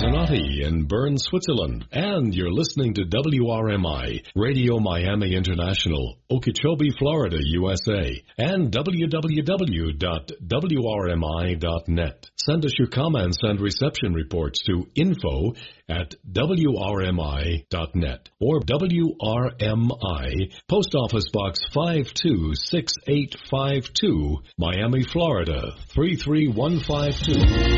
Zanotti in Bern, Switzerland. And you're listening to WRMI, Radio Miami International, Okeechobee, Florida, USA, and www.wrmi.net. Send us your comments and reception reports to info@wrmi.net or WRMI, Post Office Box 526852, Miami, Florida 33152.